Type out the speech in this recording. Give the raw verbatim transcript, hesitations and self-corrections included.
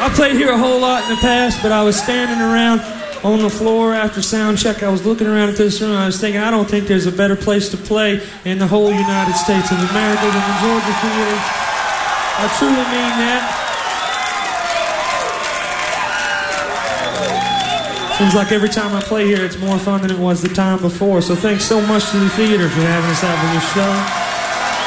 I played here a whole lot in the past, but I was standing around on the floor after sound check. I was looking around at this room. I was thinking, I don't think there's a better place to play in the whole United States of America than the Georgia Theater. I truly mean that. Seems like every time I play here, it's more fun than it was the time before. So thanks so much to the theater for having us out for this show.